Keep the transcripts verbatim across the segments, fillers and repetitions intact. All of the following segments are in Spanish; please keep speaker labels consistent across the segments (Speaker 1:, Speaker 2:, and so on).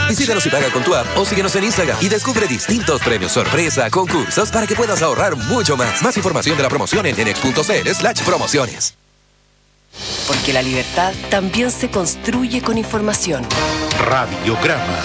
Speaker 1: Visítanos y paga con tu app o síguenos en Instagram y descubre distintos premios sorpresa, concursos para que puedas ahorrar mucho más. Más información de la promoción en enex punto cl slash promociones.
Speaker 2: Porque la libertad también se construye con información.
Speaker 3: Radiograma.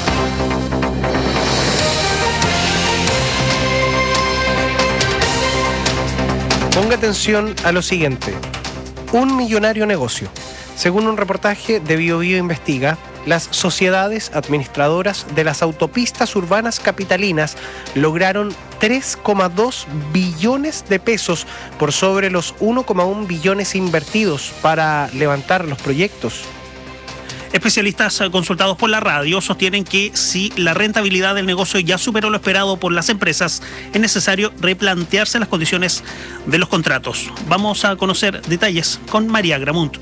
Speaker 4: Ponga atención a lo siguiente. Un millonario negocio. Según un reportaje de BioBio Investiga, las sociedades administradoras de las autopistas urbanas capitalinas lograron tres coma dos billones de pesos por sobre los uno coma uno billones invertidos para levantar los proyectos.
Speaker 5: Especialistas consultados por la radio sostienen que si la rentabilidad del negocio ya superó lo esperado por las empresas, es necesario replantearse las condiciones de los contratos. Vamos a conocer detalles con María Gramunt.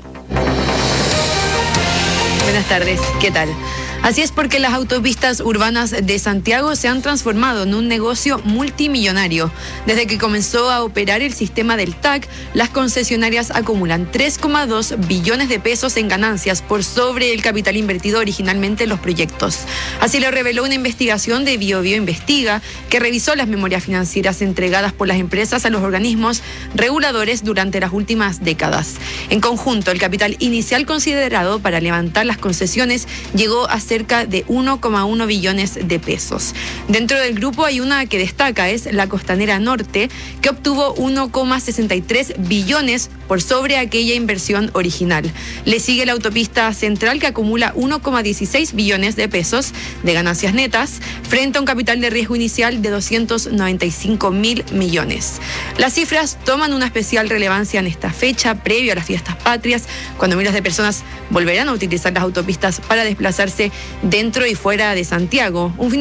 Speaker 6: Buenas tardes, ¿qué tal? Así es, porque las autopistas urbanas de Santiago se han transformado en un negocio multimillonario. Desde que comenzó a operar el sistema del T A C, las concesionarias acumulan tres coma dos billones de pesos en ganancias por sobre el capital invertido originalmente en los proyectos. Así lo reveló una investigación de BioBio Investiga, que revisó las memorias financieras entregadas por las empresas a los organismos reguladores durante las últimas décadas. En conjunto, el capital inicial considerado para levantar las concesiones llegó a cerca de uno coma uno billones de pesos. Dentro del grupo hay una que destaca, es la Costanera Norte, que obtuvo uno coma sesenta y tres billones por sobre aquella inversión original. Le sigue la Autopista Central, que acumula uno coma dieciséis billones de pesos de ganancias netas frente a un capital de riesgo inicial de doscientos noventa y cinco mil millones. Las cifras toman una especial relevancia en esta fecha, previo a las fiestas patrias, cuando miles de personas volverán a utilizar las autopistas para desplazarse dentro y fuera de Santiago. Un fin